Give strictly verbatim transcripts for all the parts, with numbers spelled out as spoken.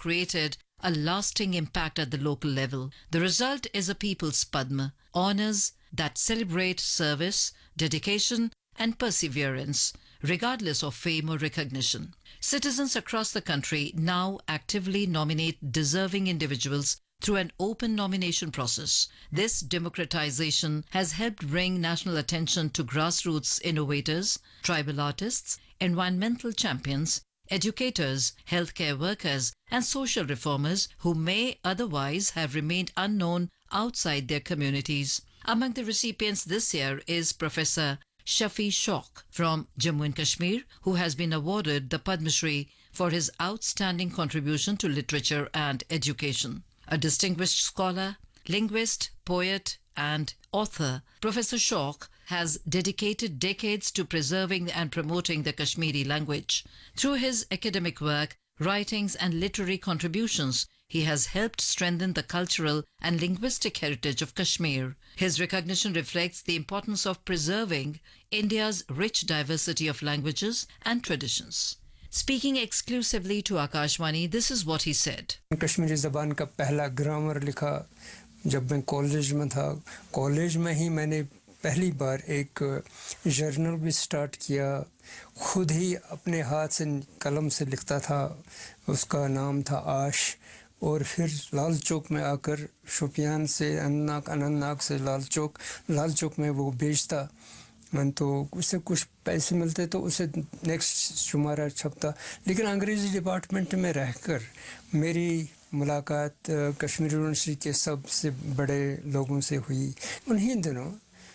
created a lasting impact at the local level. The result is a People's Padma, honors that celebrate service, dedication, and perseverance, regardless of fame or recognition. Citizens across the country now actively nominate deserving individuals through an open nomination process. This democratization has helped bring national attention to grassroots innovators, tribal artists, environmental champions, educators, healthcare workers, and social reformers who may otherwise have remained unknown outside their communities. Among the recipients this year is Professor Shafi Shauk from Jammu and Kashmir, who has been awarded the Padma Shri for his outstanding contribution to literature and education. A distinguished scholar, linguist, poet, and author, Professor Shauk has dedicated decades to preserving and promoting the Kashmiri language. Through his academic work, writings, and literary contributions, he has helped strengthen the cultural and linguistic heritage of Kashmir. His recognition reflects the importance of preserving India's rich diversity of languages and traditions. Speaking exclusively to Akashvani, this is what he said. Kashmiri ज़बान का पहला grammar लिखा जब मैं college में था. College में ही मैंने पहली बार एक जर्नल भी स्टार्ट किया. खुद ही अपने हाथ से कलम से लिखता था. उसका नाम था आश. और फिर लाल चौक में आकर शोपियान से अनंतनाग अनंतनाग से लाल चौक लाल चौक में वो बेचता. मन तो उससे कुछ पैसे मिलते तो उसे नेक्स्ट शुमारा छपता. लेकिन अंग्रेज़ी डिपार्टमेंट में रहकर मेरी मुलाकात कश्मीरी यूनिवर्सिटी के सबसे बड़े लोगों से हुई. उन्हीं दिनों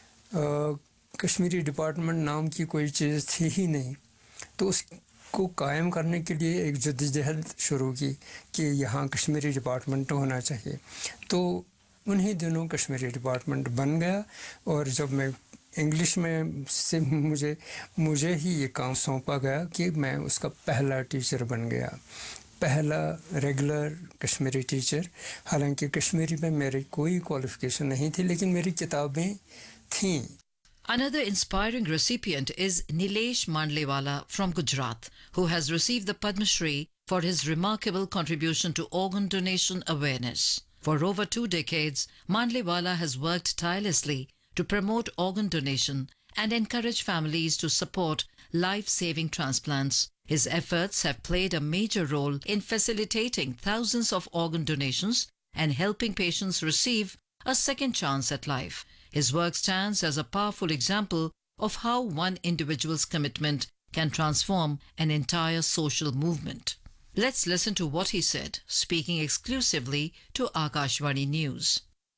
कश्मीरी डिपार्टमेंट नाम की कोई चीज़ थी ही नहीं. तो उसको कायम करने के लिए एक जद्दोजहद शुरू की कि यहाँ कश्मीरी डिपार्टमेंट होना चाहिए. तो उन्हीं दिनों कश्मीरी डिपार्टमेंट बन गया. और जब मैं इंग्लिश में से मुझे मुझे ही ये काम सौंपा गया कि मैं उसका पहला टीचर बन गया. पहला रेगुलर कश्मीरी टीचर. हालांकि कश्मीरी में मेरी कोई क्वालिफिकेशन नहीं थी, लेकिन मेरी किताबें थीं. Another inspiring recipient is Nilesh Mandlewala from Gujarat, who has received the Padma Shri for his remarkable contribution to organ donation awareness. For over two decades, Mandlewala has worked tirelessly to promote organ donation and encourage families to support life-saving transplants. His efforts have played a major role in facilitating thousands of organ donations and helping patients receive a second chance at life. His work stands as a powerful example of how one individual's commitment can transform an entire social movement. Let's listen to what he said, speaking exclusively to Akashvani News.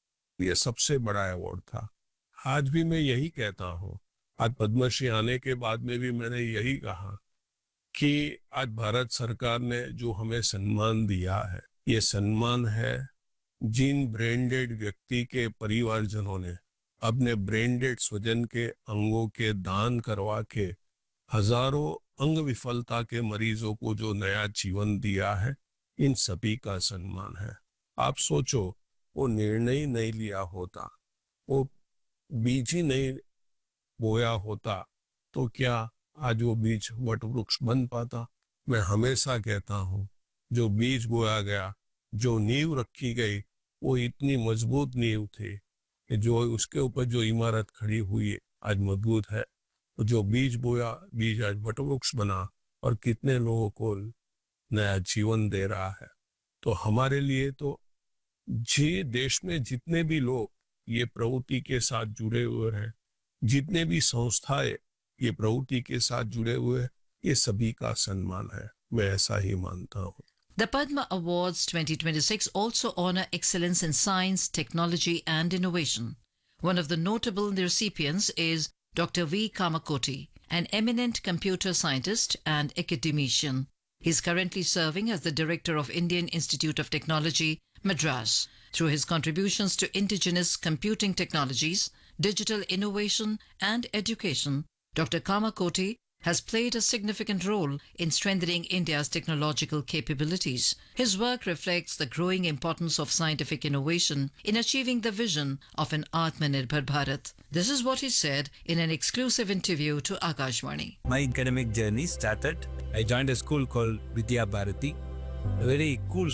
ये सबसे बड़ा award था. आज भी मैं यही कहता हूँ. आज पद्मश्री आने के बाद में भी मैंने यही कहा कि आज भारत सरकार ने जो हमें सम्मान दिया है, ये सम्मान है जिन ब्रेनडेड व्यक्ति के परिवारजनों ने अपने ब्रेनडेड स्वजन के अंगों के दान करवा के हजारों अंग विफलता के मरीजों को जो नया जीवन दिया है, इन सभी का सम्मान है. आप सोचो, वो निर्णय नहीं लिया होता, वो बीज ही नहीं बोया होता, तो क्या आज वो बीज वट वृक्ष बन पाता? मैं हमेशा कहता हूँ, जो बीज बोया गया, जो नींव रखी गई, वो इतनी मजबूत नींव थी कि जो उसके ऊपर जो इमारत खड़ी हुई आज मजबूत है. तो जो बीज बोया, बीज आज वट वृक्ष बना और कितने लोगों को नया जीवन दे रहा है. तो हमारे लिए तो जी देश में जितने भी लोग ये प्रवृत्ति के साथ जुड़े हुए हैं, जितने भी संस्थाएं ये प्रवृत्ति के साथ जुड़े हुए हैं, ये सभी का सम्मान है. मैं ऐसा ही मानता हूँ. The Padma Awards twenty twenty-six also honor excellence in science, technology, and innovation. One of the notable recipients is Doctor V. Kamakoti, an eminent computer scientist and academician. He is currently serving as the director of Indian Institute of Technology, Madras. Through his contributions to indigenous computing technologies, digital innovation, and education, Doctor Kamakoti has played a significant role in strengthening India's technological capabilities. His work reflects the growing importance of scientific innovation in achieving the vision of an Atmanirbhar Bharat. This is what he said in an exclusive interview to Akashvani. My academic journey started. I joined a school called Vidya Bharati, a very cool